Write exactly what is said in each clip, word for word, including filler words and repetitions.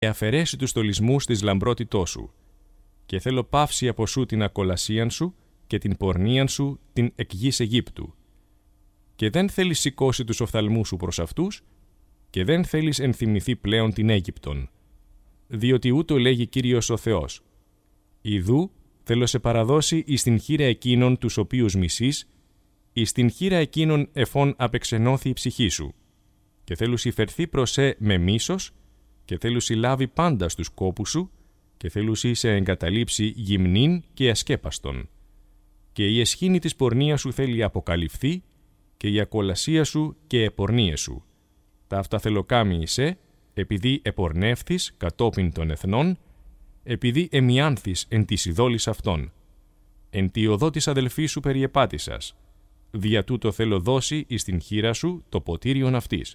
και αφαιρέσει τους στολισμούς της λαμπρότητός σου. Και θέλω πάυση από σου την ακολασίαν σου και την πορνίαν σου την εκ γης Αιγύπτου. Και δεν θέλεις σηκώσει τους οφθαλμούς σου προς αυτούς, και δεν θέλεις ενθυμηθεί πλέον την Αίγυπτον. Διότι ούτω λέγει Κύριος ο Θεός. Ιδού θέλω σε παραδώσει εις την χείρα εκείνων τους οποίους μισείς, εις την χείρα εκείνων εφών απεξενώθη η ψυχή σου. Και θέλω συφερθεί προς σε με μίσος, και θέλω συλλάβει πάντα στους κόπους σου, και θέλω σε εγκαταλείψει γυμνήν και ασκέπαστον. Και η εσχήνη της πορνείας σου θέλει αποκαλυφθεί, και η ακολασία σου και επορνίες σου. Τα αυτά θέλω κάμει εισέ, επειδή επορνεύθης κατόπιν των εθνών, επειδή εμιάνθης εν της ειδόλης αυτών. Εν τη οδό της αδελφής σου περιεπάτησας. Δια τούτο θέλω δώσει εις την χείρα σου το ποτήριον αυτής.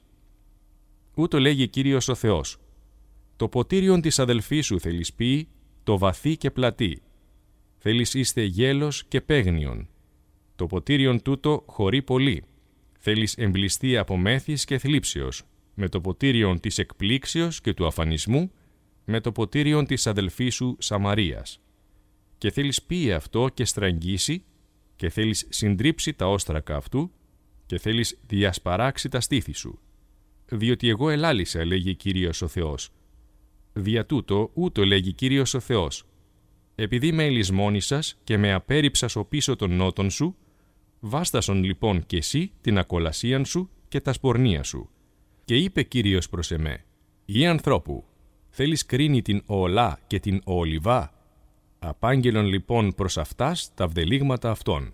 Ούτω λέγει Κύριος ο Θεός. Το ποτήριον της αδελφής σου θέλεις πει, το βαθύ και πλατή. Θέλεις είστε γέλος και παίγνιον. Το ποτήριον τούτο χωρεί πολύ. Θέλεις εμπλιστεί από μέθης και θλίψεως, με το ποτήριον της εκπλήξεως και του αφανισμού, με το ποτήριον της αδελφής σου Σαμαρίας. Και θέλεις πει αυτό και στραγγίσει, και θέλεις συντρίψει τα όστρακα αυτού, και θέλεις διασπαράξει τα στήθη σου. Διότι εγώ ελάλησα, λέγει Κύριος ο Θεός. Δια τούτο ούτω λέγει Κύριος ο Θεός. Επειδή με ελισμόνησας και με απέρριψας ο πίσω των νότων σου, βάστασον λοιπόν και εσύ την ακολασίαν σου και τα σπορνία σου. Και είπε Κύριος προς εμέ, «Ή ανθρώπου, θέλεις κρίνει την Οολά και την Οολιβά? Απάγγελον λοιπόν προς αυτάς τα βδελίγματα αυτών,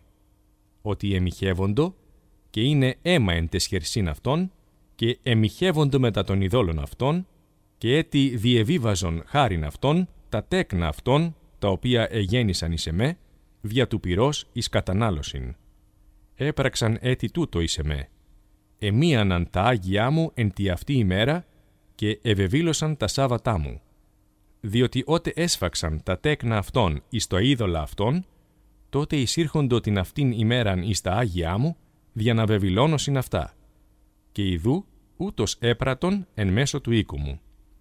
ότι εμιχεύοντο και είναι αίμα εν τεσχερσίν αυτών, και εμιχεύοντο μετά των ειδόλων αυτών, και έτι διεβίβαζον χάριν αυτών τα τέκνα αυτών, τα οποία εγέννησαν εις εμέ, δια του πυρός εις κατανάλωσιν. Έπραξαν έτι τούτο εις εμέ. Εμίαναν τα Άγιά μου εν τη αυτή ημέρα, και ευεβήλωσαν τα Σάββατά μου. Διότι ότε έσφαξαν τα τέκνα αυτών εις το είδωλα αυτών, τότε εισήρχοντο την αυτήν ημέραν εις τα Άγιά μου, δια να βεβηλώνωσιν αυτά. Και ιδού ούτως έπρατον εν μέσω του οίκου μου.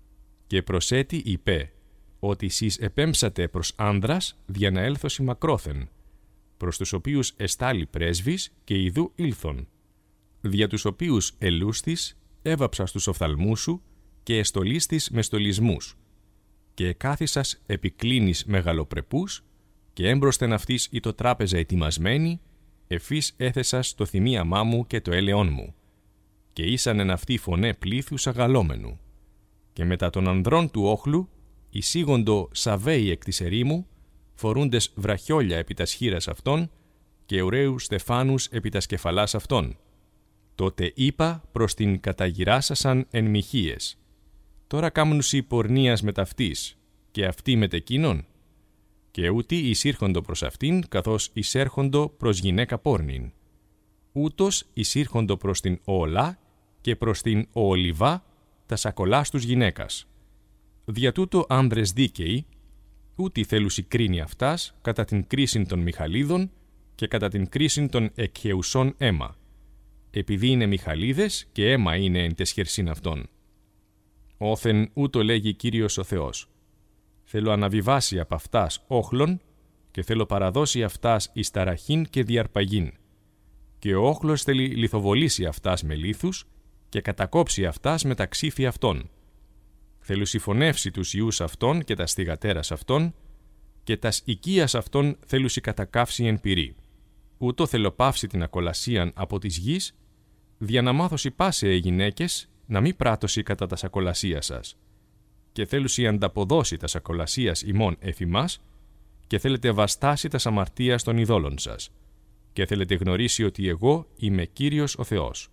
Και προσέτη είπε, ότι σεις επέμψατε προς άνδρας δια να έλθωσι μακρόθεν, προς τους οποίους εστάλει πρέσβης και ιδού ήλθον, δια τους οποίους ελούστης έβαψα στους οφθαλμούς σου και εστολίστης με στολισμούς, και εκάθισας επικλίνης μεγαλοπρεπούς, και έμπροσθεν αυτής ή το τράπεζα ετοιμασμένη, εφής έθεσας το θυμίαμά μου και το έλεόν μου, και ήσαν εν αυτή φωνέ πλήθους αγαλόμενου. Και μετά των ανδρών του όχλου, εισήγοντο σαβέοι εκ της ερήμου, φορούντες βραχιόλια επί τας χείρας αυτών, και ουραίους στεφάνους επί τας κεφαλάς αυτών. Τότε είπα προς την καταγυράσασαν εν μοιχείες. Τώρα κάμνουσι πορνείας με ταυτής, και αυτή με τεκίνον. Και ούτι εισήρχοντο προς αυτήν, καθώς εισέρχοντο προς γυναίκα πόρνην. Ούτως εισήρχοντο προς την Οολά και προς την Οολιβά, τα σακολάς τους γυναίκας. Δια τούτο άνδρες δίκαιοι, ούτι θέλουσι κρίνει αυτάς κατά την κρίσιν των Μιχαλίδων και κατά την κρίσιν των εκχεουσών αίμα, επειδή είναι Μιχαλίδες και αίμα είναι εν τεσχερσίν αυτών. Όθεν ούτω λέγει Κύριος ο Θεός. Θέλω αναβιβάσει απ' αυτάς όχλον και θέλω παραδώσει αυτάς εις ταραχήν και διαρπαγήν. Και ο όχλος θέλει λιθοβολήσει αυτάς με λίθους και κατακόψει αυτάς με τα ξύφη αυτών. Θέλω συμφωνεύσει τους ιούς αυτών και τα στιγατέρας αυτών και τας οικίας αυτών θέλουσι κατακάψει εν πυρή. Ούτω θέλω πάυσει την ακολασίαν από της γης, δια να μάθωσι πάσε οι γυναίκες να μη πράτωσι κατά τας ακολασίας σας. Και θέλουσι ανταποδώσει τας ακολασίας ημών εφημάς, και θέλετε βαστάσει τας αμαρτίας των ειδόλων σας, και θέλετε γνωρίσει ότι εγώ είμαι Κύριος ο Θεός.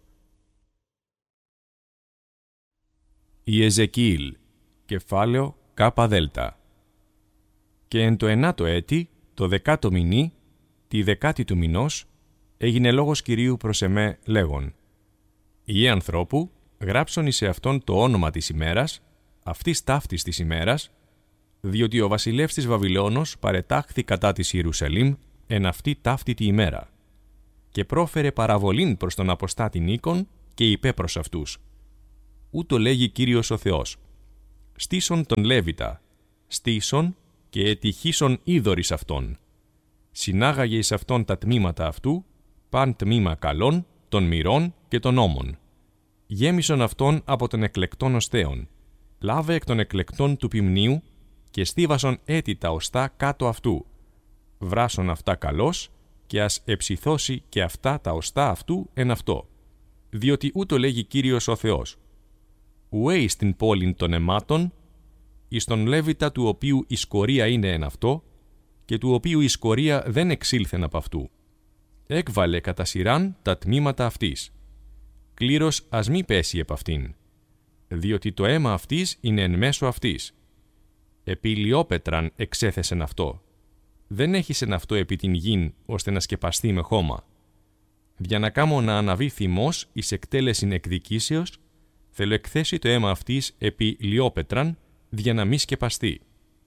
Ιεζεκιήλ, κεφάλαιο κάπα δέλτα. Και εν το ενάτο έτη, το δεκάτο μηνύ, τη δεκάτη του μηνός, έγινε λόγος Κυρίου προς εμέ λέγον: «Ιε ανθρώπου, γράψον εις αυτόν το όνομα της ημέρας, αυτής ταύτης της ημέρας, διότι ο βασιλεύς της Βαβυλώνος παρετάχθη κατά της Ιερουσαλήμ εν αυτή ταύτη τη ημέρα. Και πρόφερε παραβολήν προς τον αποστάτη Νίκον και είπε προς αυτούς: ούτω λέγει Κύριος ο Θεός. στήσον τον Λέβητα, στήσον και ετυχήσον είδωρης αυτόν. Συνάγαγε εις αυτόν τα τμήματα αυτού, παν τμήμα καλών, των μυρών και των ώμων. Γέμισον αυτόν από τον εκλεκτών οστέων. Λάβε εκ των εκλεκτών του ποιμνίου και στίβασον έτη τα οστά κάτω αυτού. Βράσον αυτά καλώς και ας εψιθώσει και αυτά τα οστά αυτού εν αυτό. Διότι ούτω λέγει Κύριος ο Θεός. Ουέ εις την πόλην των αιμάτων, εις τον Λέβητα του οποίου η σκορία είναι εν αυτό, και του οποίου η σκορία δεν εξήλθεν από αυτού. Έκβαλε κατά σειράν τα τμήματα αυτής. Κλήρος ας μη πέσει επ' αυτήν, διότι το αίμα αυτής είναι εν μέσω αυτής. Επί ηλιόπετραν εξέθεσεν αυτό. Δεν έχησεν αυτό επί την γην, ώστε να σκεπαστεί με χώμα. Για να κάμω να αναβεί θυμός εις εκτέλεσιν εκδικήσεως, θέλω εκθέσει το αίμα αυτής επί ηλιόπετραν, για να μη σκεπαστεί.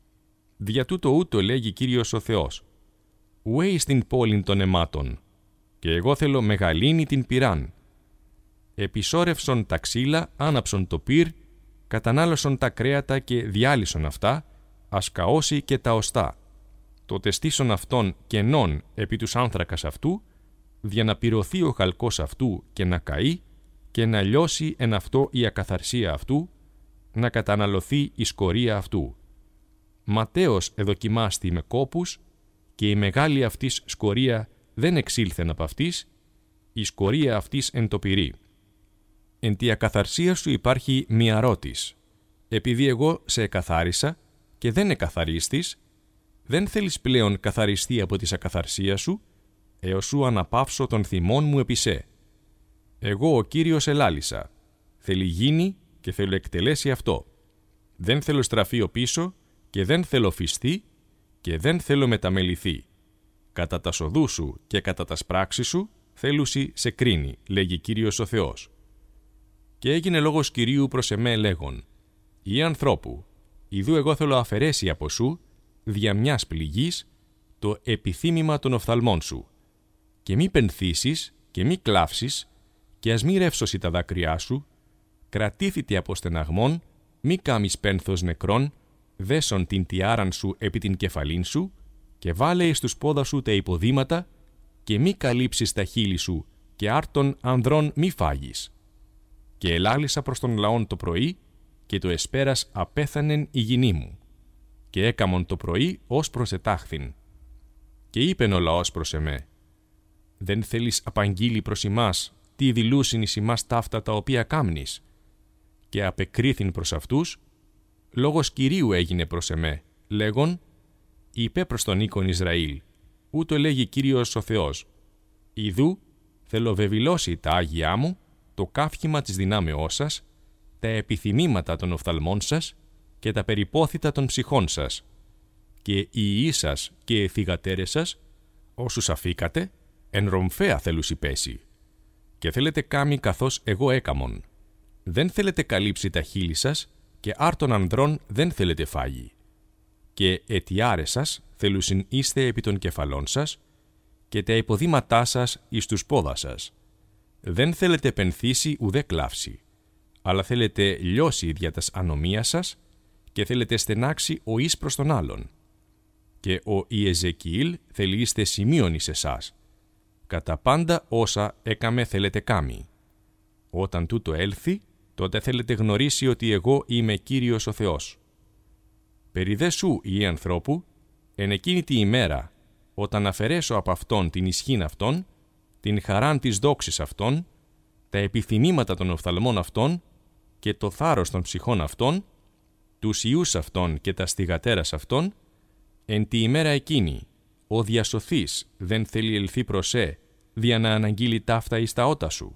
Δια τούτο ούτω λέγει Κύριος ο Θεός. Ουέ εις την πόλην των αιμάτων, και εγώ θέλω μεγαλύνει την πυράν. Επισόρευσον τα ξύλα, άναψον το πυρ, κατανάλωσον τα κρέατα και διάλυσον αυτά, ασκαώσει και τα οστά. Τότε στήσον αυτόν κενών επί τους άνθρακας αυτού, για να πυρωθεί ο χαλκός αυτού και να καεί, και να λιώσει εν αυτό η ακαθαρσία αυτού, να καταναλωθεί η σκορία αυτού. Ματέως εδοκιμάστη με κόπους, και η μεγάλη αυτής σκορία δεν εξήλθεν από αυτής, η σκορία αυτής εν το πυρί. Εν τη ακαθαρσία σου υπάρχει μία ρώτης. Επειδή εγώ σε εκαθάρισα και δεν εκαθαρίστης, δεν θέλεις πλέον καθαριστεί από της ακαθαρσίας σου, έως σου αναπαύσω τον θυμόν μου επί σε. Εγώ ο Κύριος ελάλησα. Θέλει γίνει και θέλω εκτελέσει αυτό. Δεν θέλω στραφεί ο πίσω και δεν θέλω φυστεί και δεν θέλω μεταμεληθεί. Κατά τα σοδού σου και κατά τα σπράξεις σου θέλουσι σε κρίνει, λέγει Κύριος ο Θεός. Και έγινε λόγος Κυρίου προς εμέ λέγον, «Ή ανθρώπου, ιδού εγώ θέλω αφαιρέσει από σου, δια μιας πληγής, το επιθύμημα των οφθαλμών σου, και μη πενθήσεις και μη κλάψεις, και ας μη ρεύσωσι τα δάκρυά σου, κρατήθητε από στεναγμών, μη κάμεις πένθος νεκρών, δέσον την τιάραν σου επί την κεφαλήν σου, και βάλε εις τους πόδας σου τα υποδήματα, και μη καλύψεις τα χείλη σου, και άρτων ανδρών μη φάγεις. Και ελάλησα προς τον λαόν το πρωί, και το εσπέρας απέθανεν η γυνή μου. Και έκαμον το πρωί ως προσετάχθην. Και είπεν ο λαός προς εμέ, δεν θέλεις απαγγείλει προς ημάς, τι δηλούσιν εις ημάς ταύτα τα οποία κάμνεις. Και απεκρίθην προς αυτούς, λόγος Κυρίου έγινε προς εμέ, λέγον, είπε προς τον οίκον Ισραήλ, ούτω λέγει Κύριος ο Θεός, ιδού θέλω βεβηλώσει τα άγγιά μου, το καύχημα της δυνάμεώς σας, τα επιθυμήματα των οφθαλμών σας και τα περιπόθητα των ψυχών σας, και οι ιοί σας και οι θυγατέρες σας, όσους αφήκατε, εν ρομφαία θέλουσι πέσει. Και θέλετε κάμει καθώς εγώ έκαμον. Δεν θέλετε καλύψει τα χείλη σας, και άρτων ανδρών δεν θέλετε φάγει. Και αιτιάρες σας θέλουσιν είστε επί των κεφαλών σας, και τα υποδήματά σας εις τους πόδας σας. Δεν θέλετε πενθήσει ουδέ κλάψει, αλλά θέλετε λιώσει δια τας ανομίας σας, και θέλετε στενάξει ο εις προς τον άλλον. Και ο Ιεζεκιήλ θέλει είστε σημείων εις εσάς. Κατά πάντα όσα έκαμε θέλετε κάμει. Όταν τούτο έλθει, τότε θέλετε γνωρίσει ότι εγώ είμαι Κύριος ο Θεός. Περί δε σου, Υιέ ανθρώπου, εν εκείνη τη ημέρα, όταν αφαιρέσω από αυτόν την ισχύν αυτών, την χαράν της δόξης αυτών, τα επιθυμήματα των οφθαλμών αυτών και το θάρρος των ψυχών αυτών, τους ιούς αυτών και τα στιγατέρας αυτών, εν τη ημέρα εκείνη, ο διασωθής δεν θέλει ελθεί προς ε, δια να αναγγείλει ταύτα εις τα ότα σου.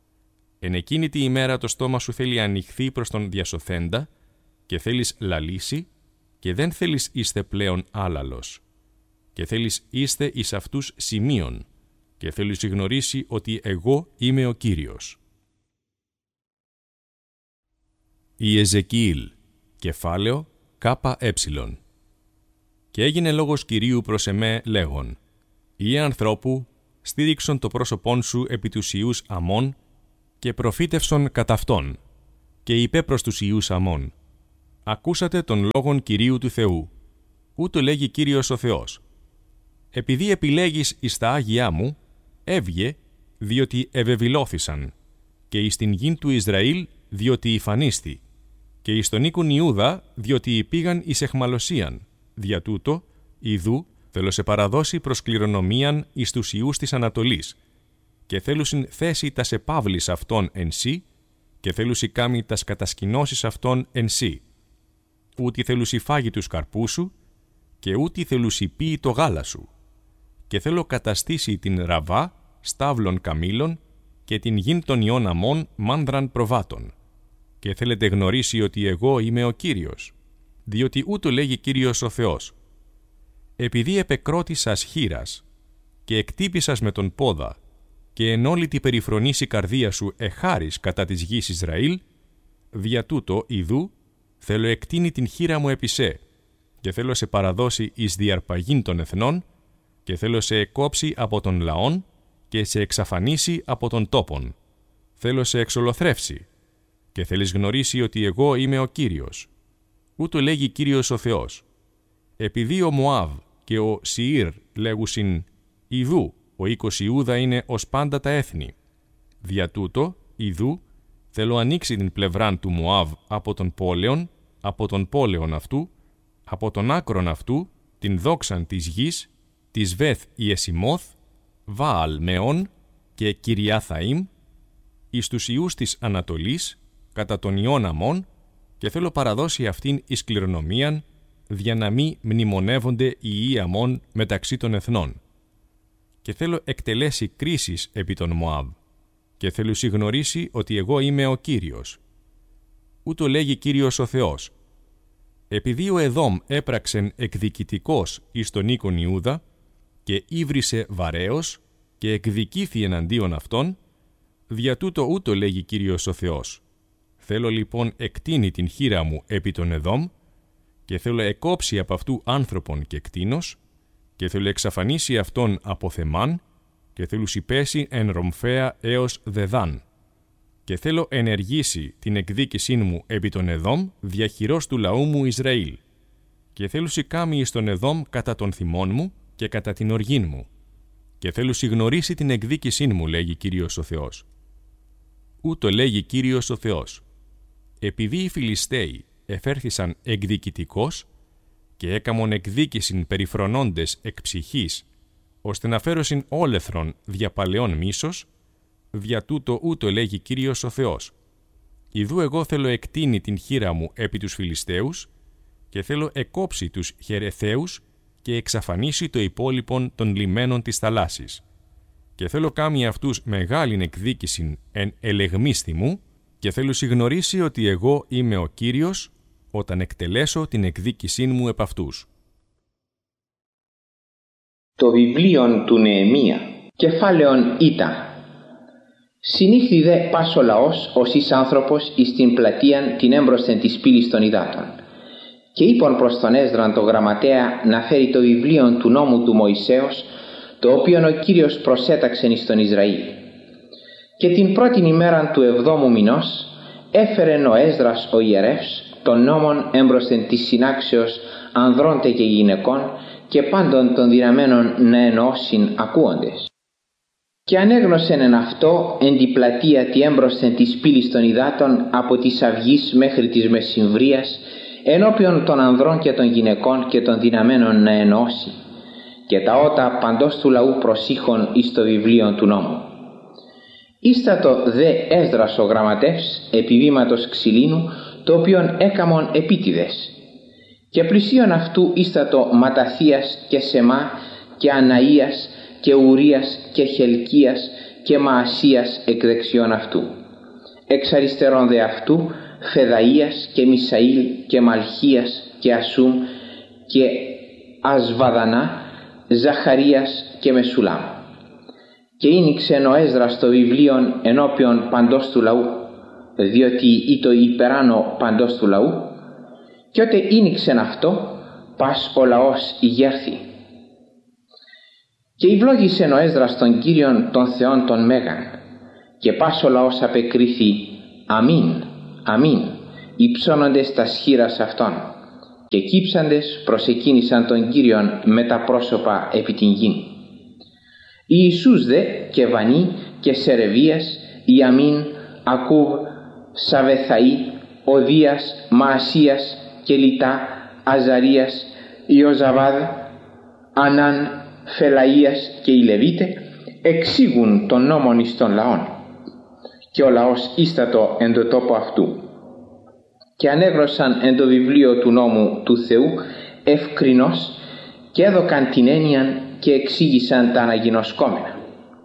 Εν εκείνη τη ημέρα το στόμα σου θέλει ανοιχθεί προς τον διασωθέντα και θέλεις λαλήσει και δεν θέλεις είστε πλέον άλαλος. Και θέλεις είστε εις αυτούς σημείων και θέλεις γνωρίσει ότι εγώ είμαι ο Κύριος. Ιεζεκιήλ, κεφάλαιο ΚΕ. Και έγινε λόγος Κυρίου προς εμέ λέγον, «Υιέ ανθρώπου, στήριξον το πρόσωπόν σου επί τους ιούς Αμών και προφήτευσον κατά αυτόν, και είπε προς τους ιούς Αμών, ακούσατε τον λόγον Κυρίου του Θεού. Ούτω λέγει Κύριος ο Θεός. Επειδή επιλέγεις εις τα Άγιά μου, έβγε, διότι ευεβηλώθησαν, και εις την γην του Ισραήλ, διότι υφανίστη, και εις τον οίκον Ιούδα, διότι πήγαν εις εχμαλωσίαν. Δια τούτο, ιδού, θέλω σε παραδώσει προς κληρονομίαν εις τους ιούς της Ανατολής, και θέλουσιν θέση τας επαύλης αυτών εν σύ, και θέλουσι κάμει τας κατασκηνώσεις αυτών εν σύ. Ούτι θέλουσι φάγει τους καρπούς σου, και ούτι θέλουσι πίει το γάλα σου. Και θέλω καταστήσει την Ραβά, στάβλων καμήλων, και την γην των ιών αμών μάνδραν προβάτων. Και θέλετε γνωρίσει ότι εγώ είμαι ο Κύριος, διότι ούτω λέγει Κύριος ο Θεός. Επειδή επεκρότησας χείρας, και εκτύπησας με τον πόδα, και εν όλη τη περιφρονήσει καρδία σου εχάρης κατά της γης Ισραήλ, δια τούτο, ιδού, θέλω εκτείνει την χείρα μου επί σε, και θέλω σε παραδώσει εις διαρπαγήν των εθνών, και θέλω σε εκόψει από τον λαόν, και σε εξαφανίσει από τον τόπον. Θέλω σε εξολοθρεύσει, και θέλεις γνωρίσει ότι εγώ είμαι ο Κύριος. Ούτω λέγει Κύριος ο Θεός. Επειδή ο Μωάβ και ο Σιήρ λέγουσιν «Ιδού, ο οίκος Ιούδα είναι ως πάντα τα έθνη». Δια τούτο, ιδού, θέλω ανοίξει την πλευράν του Μωάβ από τον πόλεον, από τον πόλεον αυτού, από τον άκρον αυτού, την δόξαν της γης, της Βεθ Ιεσιμόθ, Βααλ Μεών και Κυριάθαΐμ, εις τους ιούς της Ανατολής, κατά τον ιών αμών, και θέλω παραδώσει αυτήν εις κληρονομίαν, δια να μη μνημονεύονται οι ιοί αμών μεταξύ των εθνών. Και θέλω εκτελέσει κρίσεις επί τον Μωάβ, και θέλω συγνωρίσει ότι εγώ είμαι ο Κύριος. Ούτω λέγει Κύριος ο Θεός. Επειδή ο Εδόμ έπραξεν εκδικητικός εις τον οίκον Ιούδα, και ύβρισε βαρέως, και εκδικήθη εναντίον αυτών, δια τούτο ούτω λέγει Κύριος ο Θεός. Θέλω λοιπόν εκτείνει την χείρα μου επί τον Εδόμ, και θέλω εκόψει από αυτού άνθρωπον και κτήνος, και θέλω εξαφανίσει αυτόν από Θεμάν, και θέλω συπέσει εν Ρομφέα έως Δεδάν. Και θέλω ενεργήσει την εκδίκησή μου επί τον Εδόμ διαχειρός του λαού μου Ισραήλ. Και θέλω κάμει εις τον Εδόμ κατά τον θυμών μου και κατά την οργήν μου. Και θέλω γνωρίσει την εκδίκησή μου, λέγει Κύριος ο Θεός. Ούτω λέγει Κύριος ο Θεός. Επειδή οι Φιλιστέοι εφέρθησαν εκδικητικός και έκαμον εκδίκησιν περιφρονώντες εκ ψυχής, ώστε να φέρωσιν όλεθρον δια παλαιών μίσος, δια τούτο ούτω λέγει Κύριος ο Θεός. Ιδού εγώ θέλω εκτείνει την χείρα μου επί τους Φιλιστέους, και θέλω εκόψει τους Χερεθαίους και εξαφανίσει το υπόλοιπον των λιμένων της θαλάσσης. Και θέλω κάμει αυτούς μεγάλην εκδίκησιν εν ελεγμίστη μου, και θέλω συγνωρίσει ότι εγώ είμαι ο Κύριος, όταν εκτελέσω την εκδίκησή μου επ' αυτούς. Το βιβλίον του Νεεμία, κεφάλαιον Ήτα. Συνήθη δε πας ο λαός ως εις άνθρωπος εις την πλατείαν την έμπροσθεν της πύλης των υδάτων. Και είπαν προς τον Έσδραν το γραμματέα να φέρει το βιβλίον του νόμου του Μωυσέως, το οποίον ο Κύριος προσέταξεν εις τον Ισραήλ. Και την πρώτην ημέραν του εβδόμου μηνός έφερεν ο Έσδρας ο ιερεύς των νόμων έμπροσθεν της συνάξεως ανδρώντε και γυναικών και πάντων των δυναμένων να εννοώσιν ακούοντες. Και ανέγνωσεν εν αυτό εν τη πλατεία τη έμπροσθεν της πύλης των υδάτων από της αυγής μέχρι της μεσημβρίας ενώπιον των ανδρών και των γυναικών και των δυναμένων να εννοώσει, και τα ότα παντός του λαού προσήχων εις το βιβλίο του νόμου. Ίστατο δε Έσδρας ο γραμματεύς επί βήματος ξυλίνου, το οποίον έκαμον επίτηδες. Και πλησίον αυτού ίστατο Ματαθίας και Σεμά και Αναΐας και Ουρίας και Χελκίας και Μαασίας εκ δεξιών αυτού. Εξ αριστερών δε αυτού Φεδαΐας και Μισαήλ και Μαλχίας και Ασούμ και Ασβαδανά, Ζαχαρίας και Μεσουλάμ. Και ήνιξεν ο Έσδρας το βιβλίον ενώπιον παντός του λαού, διότι είτο υπεράνω παντός του λαού, και ότε ήνιξεν αυτό, πας ο λαός ηγέρθη. Και ευλόγησεν ο Έσδρας τον Κύριον των Θεών των Μέγαν, και πας ο λαός απεκρίθη αμήν, αμήν, υψώνοντες τα σχήρας αυτών, και κύψαντες προσεκίνησαν τον Κύριον με τα πρόσωπα επί την γην. Ιησούς δε και Βανί και Σερεβίας, Ιαμίν, Ακούβ, Σαβεθαΐ, Οδίας, Μαασίας και Λιτά, Αζαρίας, Ιωζαβάδ, Ανάν, Φελαΐας και οι Λεβίτε εξήγουν τον νόμον εις των λαών, και ο λαός ίστατο εν το τόπο αυτού, και ανέγνωσαν εν το βιβλίο του νόμου του Θεού ευκρινώς, και έδωκαν την έννοιαν και εξήγησαν τα αναγινωσκόμενα.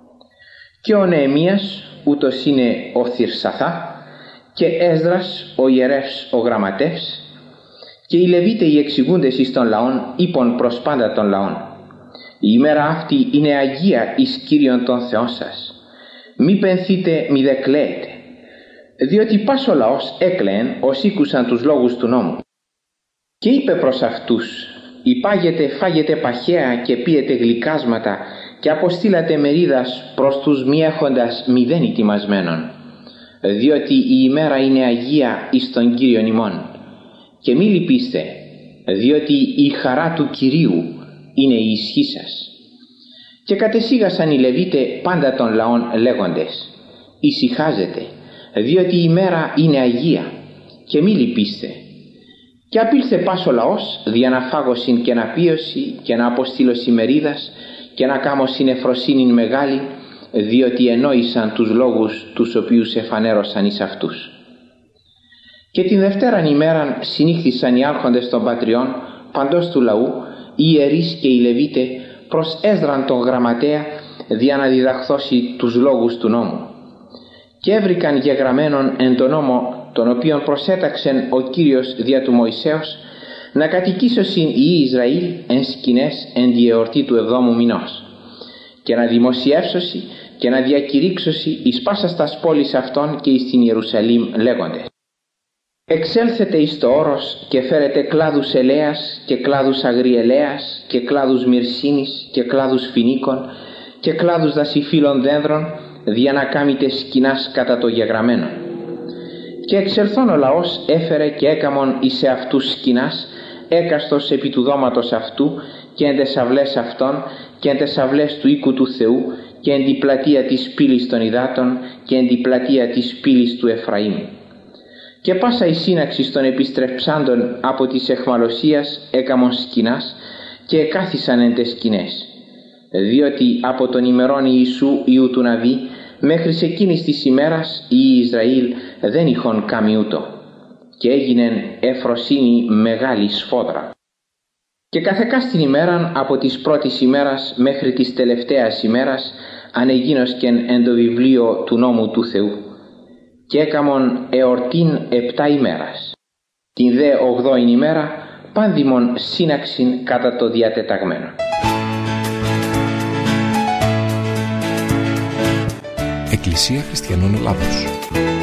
Και ο Νεεμίας, ούτως είναι ο Θυρσαθά, και Έσδρας ο ιερεύς ο γραμματεύς, και οι Λεβίτε οι εξηγούντες εις των λαών είπον προς πάντα των λαών: η ημέρα αυτή είναι αγία εις Κύριον των Θεών σας. Μη πενθείτε μη δε κλαίετε, διότι πας ο λαός έκλαιεν ως ήκουσαν τους λόγους του νόμου. Και είπε προς αυτούς: υπάγετε φάγετε παχαία και πίετε γλυκάσματα, και αποστήλατε μερίδας προς τους μη έχοντας μηδέν ετοιμασμένων, διότι η ημέρα είναι αγία εις τον Κύριον ημών. Και μη λυπήστε, διότι η χαρά του Κυρίου είναι η ισχύ σας. Και κατεσίγασαν οι Λεβίτε πάντα των λαών λέγοντες: ησυχάζετε, διότι η ημέρα είναι αγία, και μη λυπήστε. Και απήλθε πας ο λαός δια να φάγωσιν και να πίωση και να αποστήλωση μερίδας και να κάμωσιν εφροσύνην μεγάλη, διότι ενόησαν τους λόγους τους οποίους εφανέρωσαν εις αυτούς. Και την Δευτέραν ημέραν συνήχθησαν οι άρχοντες των πατριών παντός του λαού, οι ιερείς και οι Λεβίτε, προς Έσδραν τον γραμματέα, δια να διδαχθώσει τους λόγους του νόμου. Και έβρικαν γεγραμμένον εν τον νόμο, τον οποίον προσέταξεν ο Κύριος δια του Μωυσέως, να κατοικήσωσιν οι Ισραήλ εν σκηνές εν τη εορτή του εβδόμου μηνός, και να δημοσιεύσωση και να διακηρύξωση εις πάσας τας πόλεις αυτών και εις την Ιερουσαλήμ λέγοντες: εξέλθετε εις το όρος και φέρετε κλάδους ελαίας και κλάδους αγριελαίας και κλάδους μυρσίνης και κλάδους φινίκων και κλάδους δασιφύλων δένδρων, δια να κάμετε σκηνάς κατά το γεγραμμένο. Και εξελθών ο λαός έφερε και έκαμον εις αυτούς σκηνάς, έκαστος επί του δώματος αυτού και εν τες αυλές αυτών και εν τες αυλές του οίκου του Θεού και εν την πλατεία της πύλης των υδάτων και εν την πλατεία της πύλης του Εφραήμ. Και πάσα η σύναξη των επιστρεψάντων από της εχμαλωσίας έκαμον σκηνάς και εκάθισαν εν τες σκηνές, διότι από τον ημερών Ιησού Ιού του Ναβί μέχρι εκείνης της ημέρας οι Ισραήλ δεν είχον κάμει ούτω, και έγινεν εφροσύνη μεγάλη σφόδρα. Και καθεκάς την ημέραν από της πρώτης ημέρας μέχρι της τελευταίας ημέρας ανεγίνωσκεν εν το βιβλίο του νόμου του Θεού, και έκαμον εορτήν επτά ημέρας. Την δε ογδόην ημέρα πάνδημον σύναξιν κατά το διατεταγμένο. Εκκλησία Χριστιανών Ελλάδος.